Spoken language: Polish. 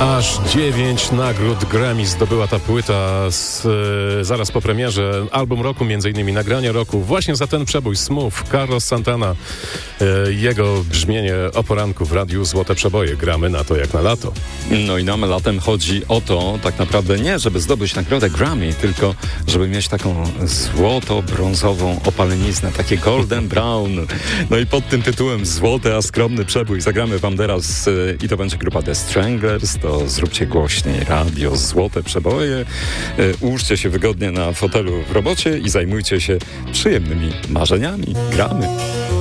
Aż 9 nagród Grammy zdobyła ta płyta zaraz po premierze. Album roku, m.in. nagranie roku. Właśnie za ten przebój Smooth, Carlos Santana. Jego brzmienie o poranku w radiu Złote Przeboje. Gramy na to jak na lato. No i nam latem chodzi o to, tak naprawdę nie, żeby zdobyć nagrodę Grammy, tylko żeby mieć taką złoto-brązową opaleniznę, takie golden brown. No i pod tym tytułem Złoty, a skromny przebój zagramy wam teraz i to będzie grupa The Stranglers. To zróbcie głośniej radio Złote Przeboje. Ułóżcie się wygodnie na fotelu w robocie i zajmujcie się przyjemnymi marzeniami. Gramy.